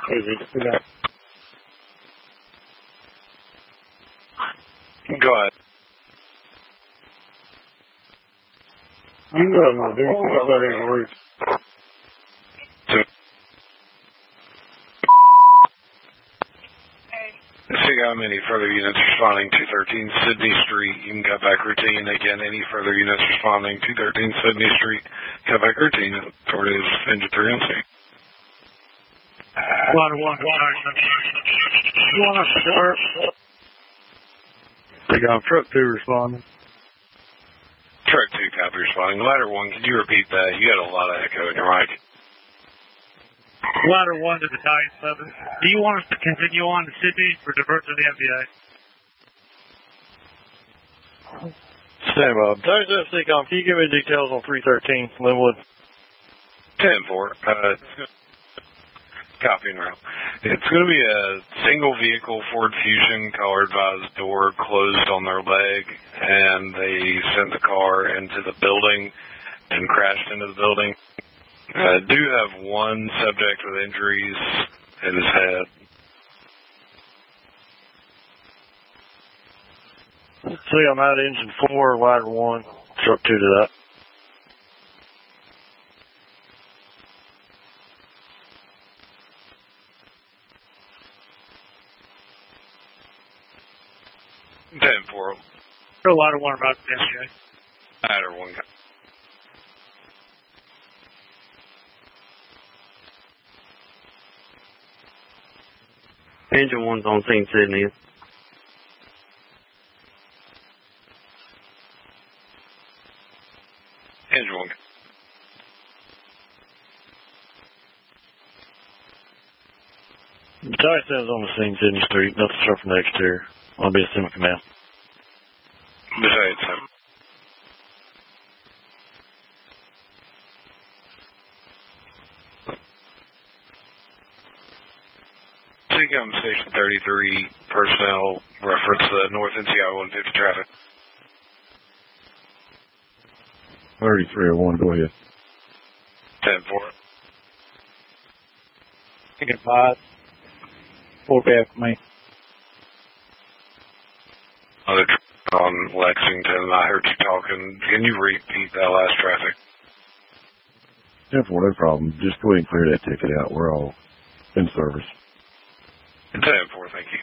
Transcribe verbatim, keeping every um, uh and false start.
Go ahead. You know what to do. How about it works? See how many further units responding two thirteen Sydney Street. You can cut back routine. Again, any further units responding two thirteen Sydney Street. Cut back routine. Authority is engine three on scene. Water one. You want us to start? They got truck two responding. Truck two copy responding. Ladder one, could you repeat that? You got a lot of echo in your mic. Ladder one to the Titan seven. Do you want us to continue on to Sydney or divert to the M P A? Stand by. Titan seven, C COM, can you give me details on three thirteen Linwood? ten four. Uh, copy and route. It's going to be a single vehicle Ford Fusion. Caller advised door closed on their leg, and they sent the car into the building and crashed into the building. I uh, do have one subject with injuries in his head. See, I'm out engine four, ladder one, truck two to that. ten four. Go ladder one about the M P A. Ladder one. Engine one's on scene, Sydney. Engine one. Tyson's on the scene, Sydney Street. Nothing from the exterior. I'll be assuming command. Besides him. Seacom Station thirty-three personnel reference the North N C I one fifty traffic. thirty-three oh one, go ahead. ten four. Take it five. Four back for me. Other truck on Lexington, I heard you talking. Can you repeat that last traffic? ten four, no problem. Just go ahead and clear that ticket out. We're all in service. ten four, thank you.